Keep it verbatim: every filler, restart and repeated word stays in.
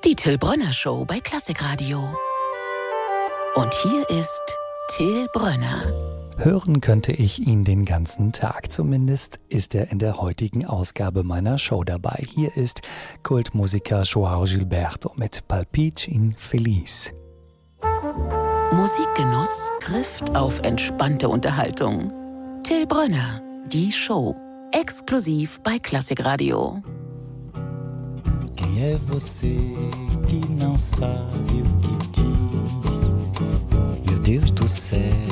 Die Till Brönner Show bei Klassikradio. Und hier ist Till Brönner. Hören könnte ich ihn den ganzen Tag. Zumindest ist er in der heutigen Ausgabe meiner Show dabei. Hier ist Kultmusiker João Gilberto mit Palpite Infeliz. Musikgenuss trifft auf entspannte Unterhaltung. Till Brönner, die Show. Exklusiv bei Klassikradio. Quem é você que não sabe o que diz? Meu Deus do céu.